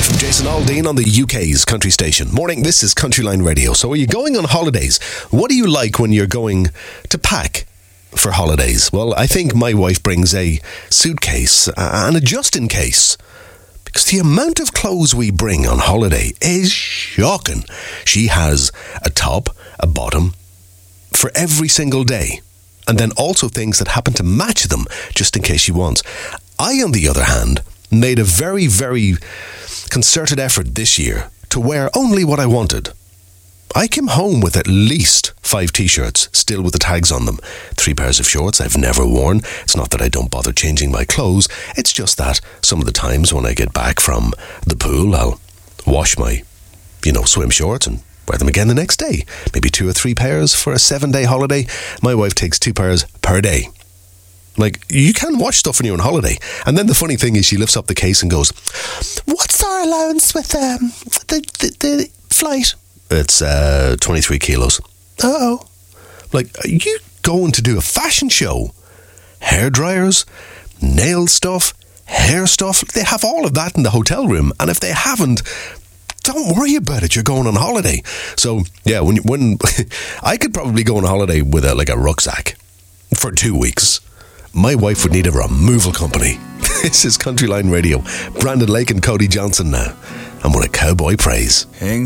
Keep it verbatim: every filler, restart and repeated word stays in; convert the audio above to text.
Jason Aldean on the U K's country station. Morning, this is Countryline Radio. So are you going on holidays? What do you like when you're going to pack for holidays? Well, I think my wife brings a suitcase and a just-in-case. Because the amount of clothes we bring on holiday is shocking. She has a top, a bottom, for every single day. And then also things that happen to match them, just in case she wants. I, on the other hand, made a very, very concerted effort this year to wear only what I wanted. I came home with at least five t-shirts, still with the tags on them. Three pairs of shorts I've never worn. It's not that I don't bother changing my clothes. It's just that some of the times when I get back from the pool, I'll wash my, you know, swim shorts and wear them again the next day. Maybe two or three pairs for a seven-day holiday. My wife takes two pairs per day. Like, you can wash stuff when you're on holiday. And then the funny thing is she lifts up the case and goes, "What's our allowance with um, the, the, the flight?" It's uh, twenty-three kilos. Uh-oh. Like, are you going to do a fashion show? Hair dryers, nail stuff, hair stuff. They have all of that in the hotel room. And if they haven't, don't worry about it. You're going on holiday. So, yeah, when when I could probably go on holiday with a like a rucksack for two weeks. My wife would need a removal company. This is Countryline Radio. Brandon Lake and Cody Johnson now. And with a cowboy praise.